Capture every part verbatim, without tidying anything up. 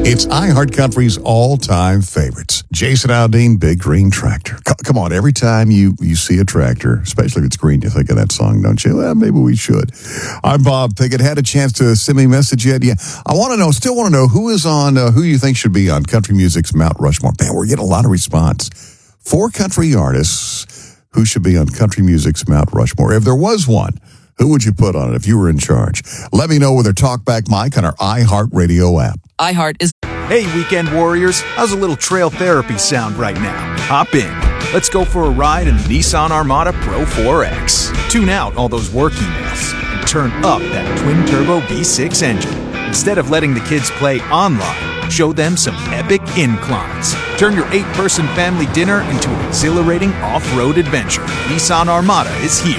It's iHeartCountry's all-time favorites. Jason Aldean, Big Green Tractor. C- come on, every time you, you see a tractor, especially if it's green, you think of that song, don't you? Well, maybe we should. I'm Bob Pickett. Had a chance to send me a message yet? Yeah. I want to know, still want to know who is on, uh, who you think should be on country music's Mount Rushmore. Man, we're getting a lot of response. Four country artists who should be on country music's Mount Rushmore. If there was one, who would you put on it if you were in charge? Let me know with our TalkBack mic on our iHeartRadio app. iHeart is... Hey, weekend warriors, how's a little trail therapy sound right now? Hop in. Let's go for a ride in the Nissan Armada Pro four X. Tune out all those work emails and turn up that twin-turbo V six engine. Instead of letting the kids play online, show them some epic inclines. Turn your eight-person family dinner into an exhilarating off-road adventure. Nissan Armada is here.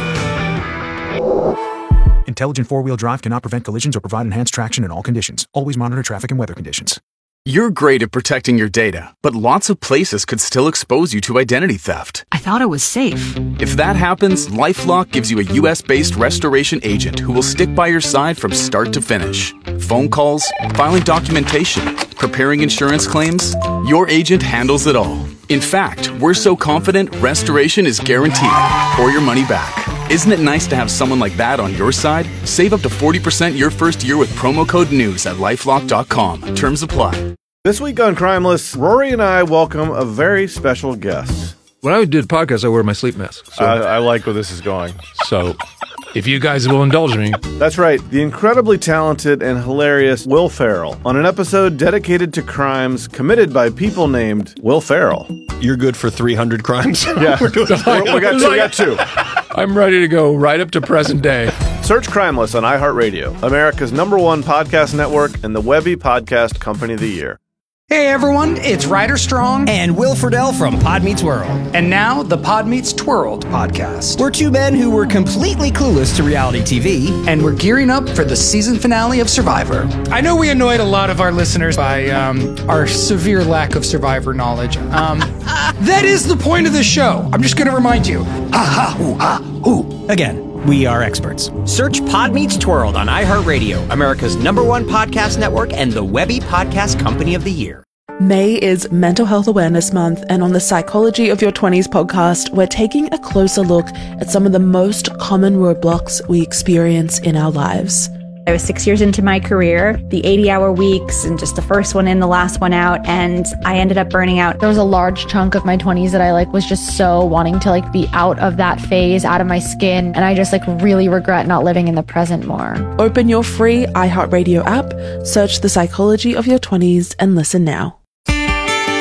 Intelligent four-wheel drive cannot prevent collisions or provide enhanced traction in all conditions. Always monitor traffic and weather conditions. You're great at protecting your data, but lots of places could still expose you to identity theft. I thought it was safe. If that happens, LifeLock gives you a U S-based restoration agent who will stick by your side from start to finish. Phone calls, filing documentation, preparing insurance claims, your agent handles it all. In fact, we're so confident restoration is guaranteed or your money back. Isn't it nice to have someone like that on your side? Save up to forty percent your first year with promo code NEWS at lifelock dot com. Terms apply. This week on Crimeless, Rory and I welcome a very special guest. When I do the podcast, I wear my sleep mask. So, I, I like where this is going. So, if you guys will indulge me. That's right, the incredibly talented and hilarious Will Ferrell on an episode dedicated to crimes committed by people named Will Ferrell. You're good for three hundred crimes? Yeah, we got two. We got two. I'm ready to go right up to present day. Search Crimeless on iHeartRadio, America's number one podcast network and the Webby Podcast Company of the Year. Hey everyone, it's Ryder Strong and Will Friedle from Pod Meets World. And now the Pod Meets Twirled podcast. We're two men who were completely clueless to reality T V. And we're gearing up for the season finale of Survivor. I know we annoyed a lot of our listeners by um, our severe lack of Survivor knowledge. Um, that is the point of the show. I'm just going to remind you. Ah, ooh, ah, ooh. Again. We are experts. Search Pod Meets Twirled on iHeartRadio, America's number one podcast network and the Webby Podcast Company of the Year. May is Mental Health Awareness Month, and on the Psychology of Your twenties podcast, we're taking a closer look at some of the most common roadblocks we experience in our lives. I was six years into my career, the eighty-hour weeks, and just the first one in, the last one out, and I ended up burning out. There was a large chunk of my twenties that I like was just so wanting to like be out of that phase, out of my skin, and I just like really regret not living in the present more. Open your free iHeartRadio app, search The Psychology of Your twenties, and listen now.